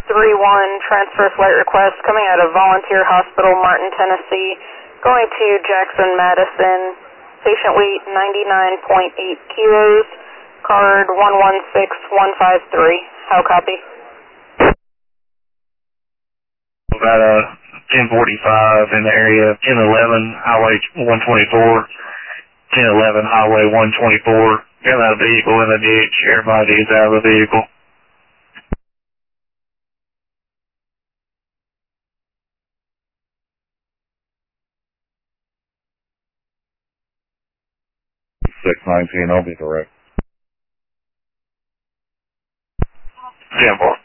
transfer flight request coming out of Volunteer Hospital, Martin, Tennessee, going to Jackson, Madison. Patient weight 99.8 kilos, card 116153. How copy? About 1045 in the area, 1011 Highway 124, 1011 Highway 124. Got a vehicle in the ditch. Everybody is out of the vehicle. 619, I'll be direct. 10-4.